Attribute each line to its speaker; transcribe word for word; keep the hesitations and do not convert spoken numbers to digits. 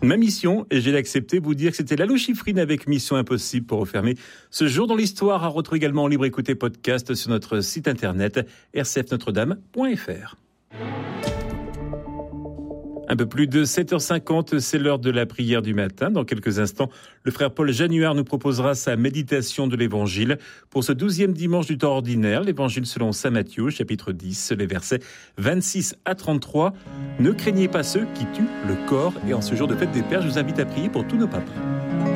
Speaker 1: Ma mission, et j'ai accepté vous dire que c'était Lalo Schifrin avec Mission Impossible pour refermer ce jour dans l'histoire, à retrouver également en libre écoute podcast sur notre site internet r c f notre dame point f r. Un peu plus de sept heures cinquante, c'est l'heure de la prière du matin. Dans quelques instants, le frère Paul Januard nous proposera sa méditation de l'Évangile pour ce douzième dimanche du temps ordinaire. L'Évangile selon saint Matthieu, chapitre dix, les versets vingt-six à trente-trois. Ne craignez pas ceux qui tuent le corps. Et en ce jour de fête des Pères, je vous invite à prier pour tous nos papas.